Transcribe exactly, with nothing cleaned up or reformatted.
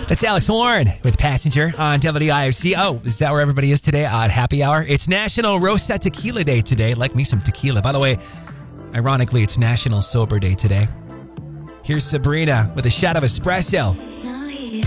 That's Alex Warren with Passenger on W I F C. Oh, is that where everybody is today at happy hour? It's National Rosa Tequila Day today. Like me some tequila. By the way, ironically, it's National Sober Day today. Here's Sabrina with a shot of espresso.